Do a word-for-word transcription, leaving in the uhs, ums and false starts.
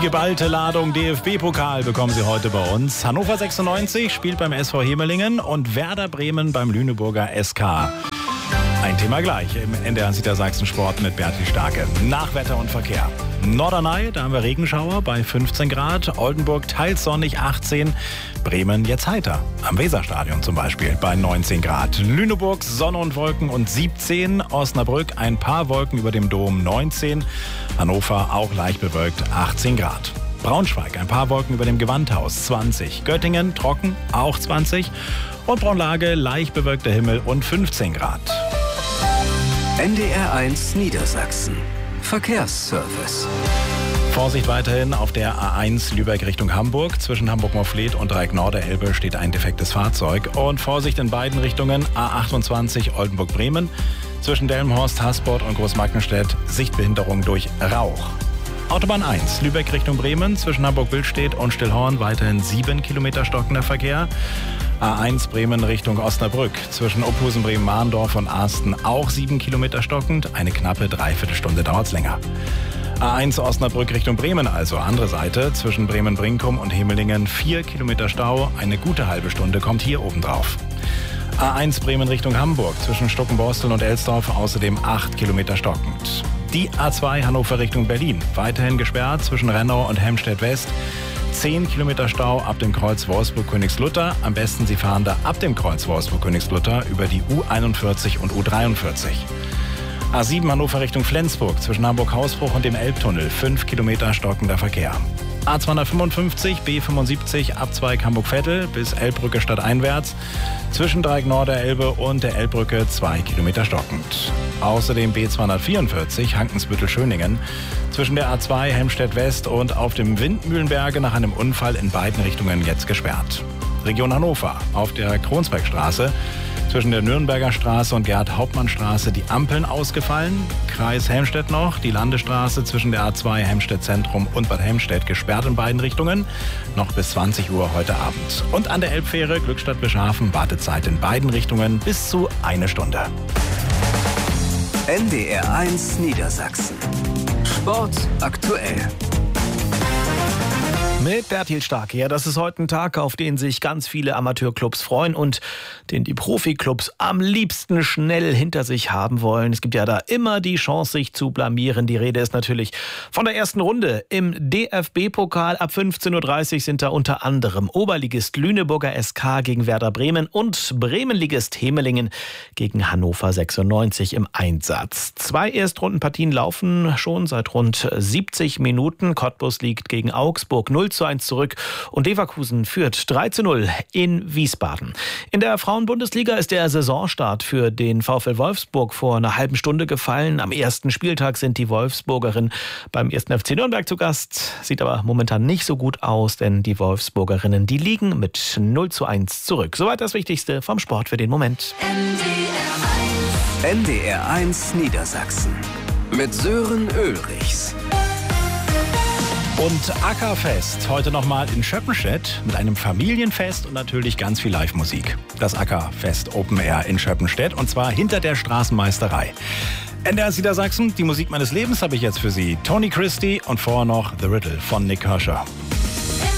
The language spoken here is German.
geballte Ladung D F B-Pokal bekommen Sie heute bei uns. Hannover sechsundneunzig spielt beim S V Hemelingen und Werder Bremen beim Lüneburger S K. Ein Thema gleich im N D R Niedersachsen Sport mit Bertil Starke. Nach Wetter und Verkehr. Norderney, da haben wir Regenschauer bei fünfzehn Grad. Oldenburg teils sonnig achtzehn. Bremen jetzt heiter. Am Weserstadion zum Beispiel bei neunzehn Grad. Lüneburg Sonne und Wolken und siebzehn. Osnabrück ein paar Wolken über dem Dom neunzehn. Hannover auch leicht bewölkt achtzehn Grad. Braunschweig ein paar Wolken über dem Gewandhaus zwanzig. Göttingen trocken auch zwanzig. Und Braunlage leicht bewölkter Himmel und fünfzehn Grad. N D R eins Niedersachsen. Verkehrsservice. Vorsicht weiterhin auf der A eins Lübeck Richtung Hamburg. Zwischen Hamburg-Morfleet und Dreieck-Nord-Elbe steht ein defektes Fahrzeug. Und Vorsicht in beiden Richtungen. A achtundzwanzig Oldenburg-Bremen. Zwischen Delmenhorst, Hasport und Großmarkenstedt Sichtbehinderung durch Rauch. Autobahn eins Lübeck Richtung Bremen. Zwischen Hamburg-Billstedt und Stillhorn weiterhin sieben Kilometer stockender Verkehr. A eins Bremen Richtung Osnabrück. Zwischen Ophusen, Bremen-Mahndorf und Arsten auch sieben Kilometer stockend. Eine knappe Dreiviertelstunde dauert es länger. A eins Osnabrück Richtung Bremen also, andere Seite. Zwischen Bremen-Brinkum und Hemelingen vier Kilometer Stau. Eine gute halbe Stunde kommt hier obendrauf. A eins Bremen Richtung Hamburg. Zwischen Stuckenborsteln und Elsdorf außerdem acht Kilometer stockend. Die A zwei Hannover Richtung Berlin. Weiterhin gesperrt zwischen Rennau und Helmstedt West. zehn Kilometer Stau ab dem Kreuz Wolfsburg-Königslutter. Am besten Sie fahren da ab dem Kreuz Wolfsburg-Königslutter über die U einundvierzig und U dreiundvierzig. A sieben Hannover Richtung Flensburg. Zwischen Hamburg-Hausbruch und dem Elbtunnel. fünf Kilometer stockender Verkehr. A zweihundertfünfundfünfzig B fünfundsiebzig Abzweig Hamburg-Vettel bis Elbbrücke stadteinwärts. Zwischen Dreieck-Nord-Elbe und der Elbbrücke zwei Kilometer stockend. Außerdem B zweihundertvierundvierzig Hankensbüttel-Schöningen. Zwischen der A zwei Helmstedt West und auf dem Windmühlenberge nach einem Unfall in beiden Richtungen jetzt gesperrt. Region Hannover auf der Kronsbergstraße. Zwischen der Nürnberger Straße und Gerhard-Hauptmann-Straße die Ampeln ausgefallen. Kreis Helmstedt noch, die Landesstraße zwischen der A zwei Helmstedt Zentrum und Bad Helmstedt gesperrt in beiden Richtungen. Noch bis zwanzig Uhr heute Abend. Und an der Elbfähre Glückstadt-Beschafen Wartezeit in beiden Richtungen bis zu eine Stunde. N D R eins Niedersachsen. Sport aktuell. Mit Bertil Starke. Ja, das ist heute ein Tag, auf den sich ganz viele Amateurclubs freuen und den die Profiklubs am liebsten schnell hinter sich haben wollen. Es gibt ja da immer die Chance, sich zu blamieren. Die Rede ist natürlich von der ersten Runde im D F B-Pokal. Ab fünfzehn Uhr dreißig sind da unter anderem Oberligist Lüneburger S K gegen Werder Bremen und Bremenligist Hemelingen gegen Hannover sechsundneunzig im Einsatz. Zwei Erstrundenpartien laufen schon seit rund siebzig Minuten. Cottbus liegt gegen Augsburg null zu eins zurück und Leverkusen führt drei zu null in Wiesbaden. In der Frauenbundesliga ist der Saisonstart für den VfL Wolfsburg vor einer halben Stunde gefallen. Am ersten Spieltag sind die Wolfsburgerinnen beim ersten F C Nürnberg zu Gast. Sieht aber momentan nicht so gut aus, denn die Wolfsburgerinnen, die liegen mit null zu eins zurück. Soweit das Wichtigste vom Sport für den Moment. N D R eins Niedersachsen mit Sören Ulrichs. Und Ackerfest heute nochmal in Schöppenstedt mit einem Familienfest und natürlich ganz viel Live-Musik. Das Ackerfest Open Air in Schöppenstedt und zwar hinter der Straßenmeisterei. N D R Niedersachsen, die Musik meines Lebens habe ich jetzt für Sie. Tony Christie und vorher noch The Riddle von Nick Kershaw.